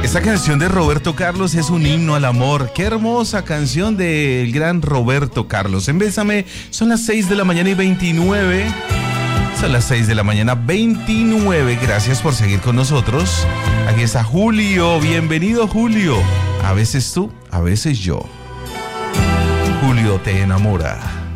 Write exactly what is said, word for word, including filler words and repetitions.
Esta canción de Roberto Carlos es un himno al amor. Qué hermosa canción del gran Roberto Carlos. En Bésame son las seis de la mañana y veintinueve. Son las seis de la mañana veintinueve. Gracias por seguir con nosotros. Aquí está Julio. Bienvenido, Julio. A veces tú, a veces yo. Julio te enamora.